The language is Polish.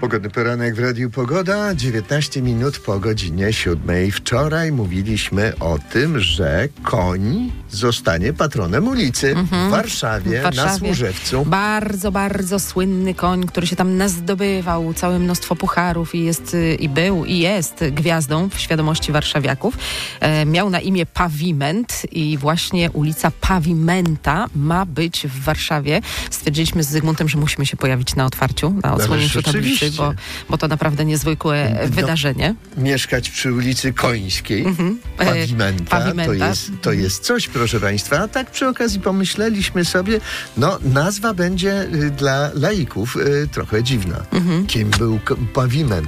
Pogodny poranek w Radiu Pogoda, 19 minut po godzinie 7. Wczoraj mówiliśmy o tym, że koń zostanie patronem ulicy w Warszawie, na Służewcu. Bardzo, bardzo słynny koń, który się tam nazdobywał całe mnóstwo pucharów i był i jest gwiazdą w świadomości warszawiaków. Miał na imię Pawiment i właśnie ulica Pawimenta ma być w Warszawie. Stwierdziliśmy z Zygmuntem, że musimy się pojawić na otwarciu, na odsłonięciu tablicy, bo to naprawdę niezwykłe wydarzenie. Mieszkać przy ulicy Końskiej, Pawimenta. To jest coś, proszę Państwa. A tak przy okazji pomyśleliśmy sobie, nazwa będzie dla laików trochę dziwna. Kim był Pawiment?